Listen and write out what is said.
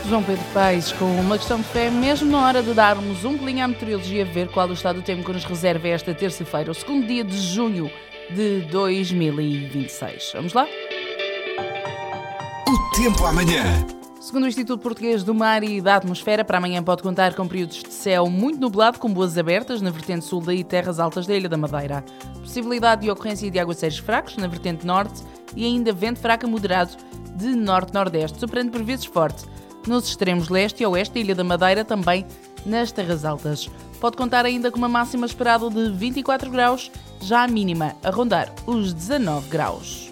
João Pedro Paes, com uma questão de fé, mesmo na hora de darmos um pulinho à meteorologia, ver qual o estado do tempo que nos reserva esta terça-feira, o segundo dia de junho de 2026. Vamos lá? O tempo amanhã. Segundo o Instituto Português do Mar e da Atmosfera, para amanhã pode contar com períodos de céu muito nublado, com boas abertas na vertente sul e terras altas da Ilha da Madeira. Possibilidade de ocorrência de aguaceiros fracos na vertente norte e ainda vento fraco a moderado de norte-nordeste, soprando por vezes forte nos extremos leste e oeste da Ilha da Madeira, também nas terras altas. Pode contar ainda com uma máxima esperada de 24 graus, já a mínima a rondar os 19 graus.